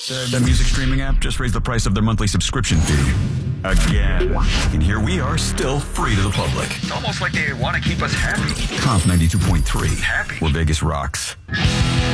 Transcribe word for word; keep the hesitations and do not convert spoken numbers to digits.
Uh, that music streaming app just raised the price of their monthly subscription fee. Again. And here we are, still free to the public. It's almost like they want to keep us happy. Comp ninety-two point three. Happy. Where Vegas rocks.